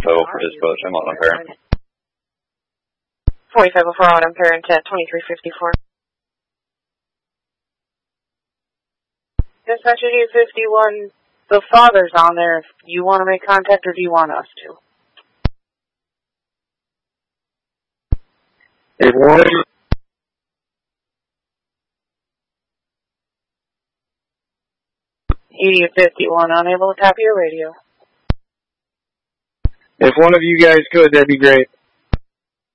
4504 for dispatch. I'm Autumn Parent. 4504 Autumn Parent at 2354. Dispatcher U51, the father's on there. If you want to make contact, or do you want us to? If one of you... 8051, unable to tap your radio. If one of you guys could, that'd be great.